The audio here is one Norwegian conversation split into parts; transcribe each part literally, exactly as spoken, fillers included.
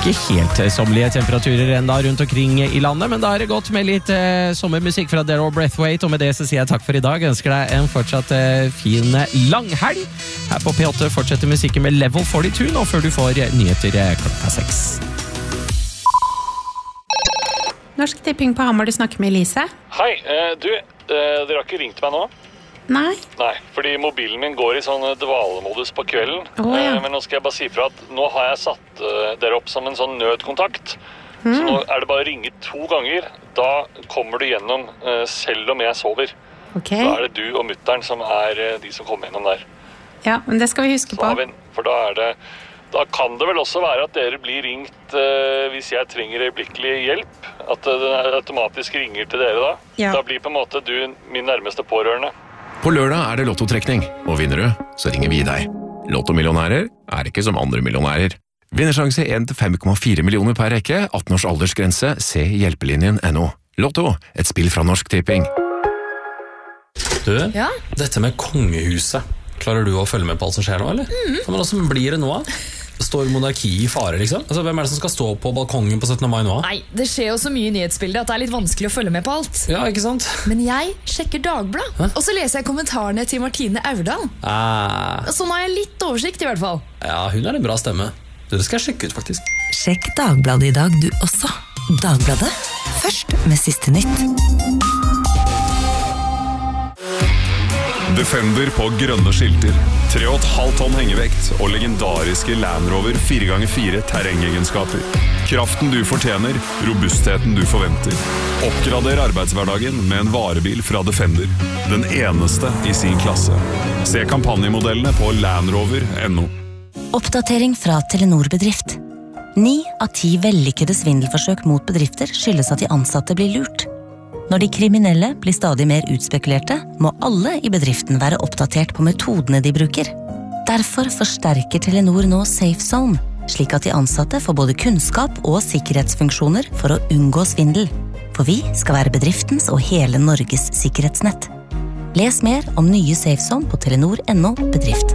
ikke helt sommerlige temperaturer enda rundt omkring i landet, men da er det godt med litt eh, sommermusikk fra Daryl Braithwaite, og med det så sier jeg takk for i dag. Jeg ønsker deg en fortsatt eh, fin langhelg. Her på P åtte fortsetter musikken med Level førtito nå, før du får nyheter eh, klokka seks. Norsk Tipping på Hamar, du snakker med Elise. Hei, eh, du, eh, dere har ikke ringt meg nå? Nei. Nei, fordi mobilen min går i sånn dvalemodus på kvelden. Oh, ja. eh, Men nå skal jeg bare si fra at nå har jeg satt eh, dere opp som en sånn nødkontakt. Mm. Så nå er det bare å ringe to ganger. Da kommer du gjennom eh, selv om jeg sover. Okay. Da er det du og mutteren som er eh, de som kommer gjennom der. Ja, men det skal vi huske Så på. har vi, for da er det Da kan det vel også være at dere blir ringt eh, hvis jeg trenger øyeblikkelig hjelp. At eh, den automatisk ringer til dere da. Ja. Da blir på en måte du min nærmeste pårørende. På lørdag er det lottotrekning, og vinner du, så ringer vi deg. Lottomillionærer er ikke som andre millionærer. Vinnersjanse en til fem komma fire millioner per rekke, atten års aldersgrense, se hjelpelinjen punktum no. Lotto, et spill fra Norsk Tipping. Du, Ja? dette med kongehuset, klarer du å følge med på alt som skjer nå, eller? Mm. Men hvordan blir det nå? Står monarki i fare, liksom? Altså, hvem er det som skal stå på balkongen på syttende mai nå? Nei, det skjer jo så mye i nyhetsbildet at det er litt vanskelig å følge med på alt. Ja, ikke sant? Men jeg sjekker Dagblad, Hæ? og så leser jeg kommentarene til Martine Aurdal. Ah, Så nå har jeg litt oversikt i hvert fall. ja, hun er en bra stemme. Det skal jeg sjekke ut, faktisk. Sjekk Dagbladet i dag, du også. Dagbladet, først med siste nytt. Defender på grønne skilter, tre og et halvt tonn hengevekt og legendariske Land Rover fire ganger fire terrengegenskaper. Kraften du fortjener, robustheten du forventer. Oppgrader arbeidshverdagen med en varebil fra Defender. Den eneste i sin klasse. Se kampanjemodellene på landrover punktum no. Oppdatering fra Telenor Bedrift. Ni av ti vellykkede svindelforsøk mot bedrifter skyldes at de ansatte blir lurt. Når de kriminelle blir stadig mer utspekulerte, må alle i bedriften være oppdatert på metodene de bruker. Derfor forsterker Telenor nå Safe Zone, slik at de ansatte får både kunnskap og sikkerhetsfunksjoner for å unngå svindel. For vi skal være bedriftens og hele Norges sikkerhetsnett. Les mer om nye Safe Zone på telenor punktum no bedrift.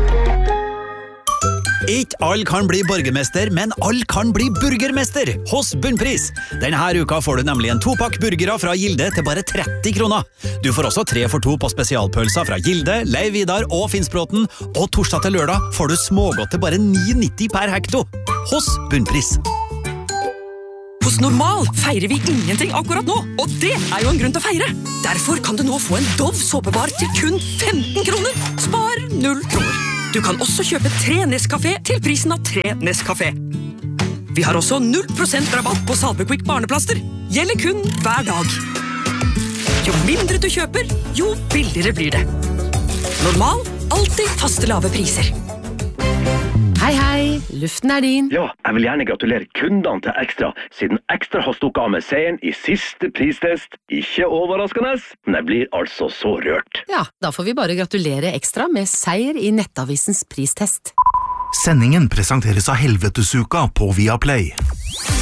Ikke alle kan bli borgermester, men alle kan bli burgermester hos Bunnpris. Denne her uka får du nemlig en topakk burgere fra Gilde til bare tretti kroner. Du får også tre for to på spesialpølser fra Gilde, Leiv Vidar og Finnsbråten, og torsdag til lørdag får du smågodt til bare ni nitti per hekto hos Bunnpris. Hos Normal feirer vi ingenting akkurat nå, og det er jo en grunn til å feire. Derfor kan du nå få en Dove såpebar til kun femten kroner. Spar null kroner. Du kan også kjøpe tre Nescafé til prisen av tre Nescafé. Vi har også null prosent rabatt på Salvequick barneplaster. Gjelder kun hver dag. Jo mindre du kjøper, jo billigere blir det. Normal, alltid faste lave priser. Hei, hei, luften er din. Ja, jeg vil gjerne gratulere kundene til Ekstra, siden Ekstra har stukket av med seieren i siste pristest. Ikke overraskende, men jeg blir altså så rørt. Ja, da får vi bare gratulere Ekstra med seier i Nettavisens pristest. Sendingen presenteres av Helvetesuka på Viaplay.